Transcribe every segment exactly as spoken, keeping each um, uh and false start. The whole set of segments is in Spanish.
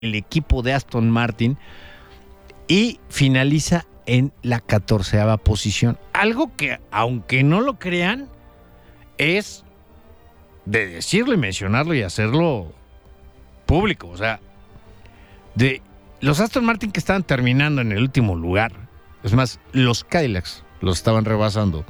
el equipo de Aston Martin y finaliza en la catorceava posición. Algo que, aunque no lo crean, es de decirlo y mencionarlo y hacerlo público. O sea, de los Aston Martin que estaban terminando en el último lugar, es más, los Cadillacs los estaban rebasando,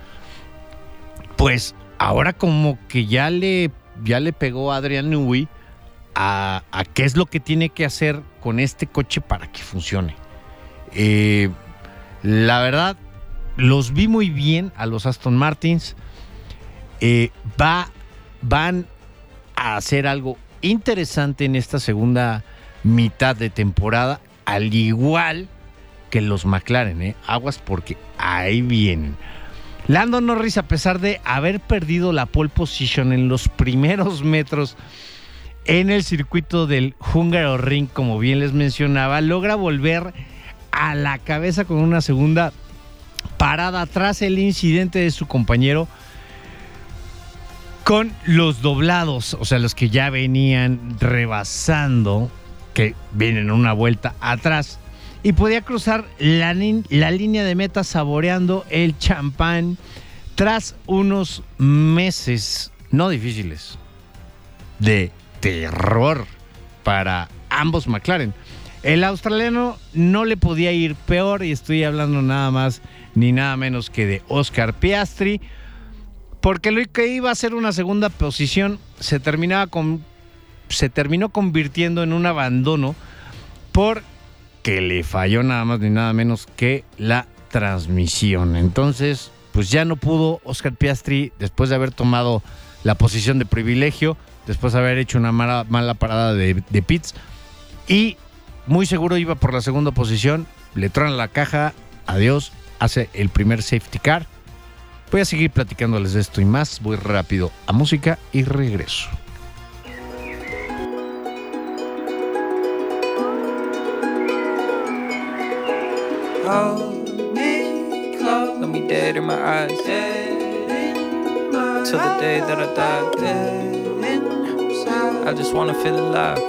pues ahora como que ya le, ya le pegó a Adrian Newey a, a qué es lo que tiene que hacer con este coche para que funcione. Eh, la verdad, los vi muy bien a los Aston Martins. Eh, va, van a hacer algo interesante en esta segunda mitad de temporada, al igual que los McLaren, ¿eh? Aguas porque ahí vienen. Lando Norris, a pesar de haber perdido la pole position en los primeros metros en el circuito del Hungaroring, como bien les mencionaba, logra volver a la cabeza con una segunda parada tras el incidente de su compañero con los doblados, o sea, los que ya venían rebasando, que vienen una vuelta atrás, y podía cruzar la, la línea de meta saboreando el champán tras unos meses no difíciles de terror para ambos McLaren. El australiano no le podía ir peor, y estoy hablando nada más ni nada menos que de Oscar Piastri, porque lo que iba a ser una segunda posición se terminaba con, se terminó convirtiendo en un abandono porque le falló nada más ni nada menos que la transmisión. Entonces, pues ya no pudo Oscar Piastri, después de haber tomado la posición de privilegio, después de haber hecho una mala, mala parada de, de pits, y muy seguro iba por la segunda posición, le truenan la caja, adiós, hace el primer safety car. Voy a seguir platicándoles de esto y más, voy rápido a música y regreso. Hold me close, let me dead in my eyes, till the day that I die. I just wanna feel alive.